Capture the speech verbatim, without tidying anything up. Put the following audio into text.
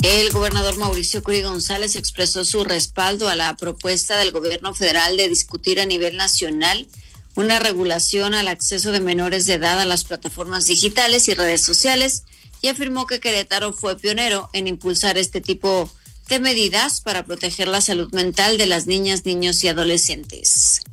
El gobernador Mauricio Curi González expresó su respaldo a la propuesta del gobierno federal de discutir a nivel nacional una regulación al acceso de menores de edad a las plataformas digitales y redes sociales, y afirmó que Querétaro fue pionero en impulsar este tipo de medidas para proteger la salud mental de las niñas, niños y adolescentes.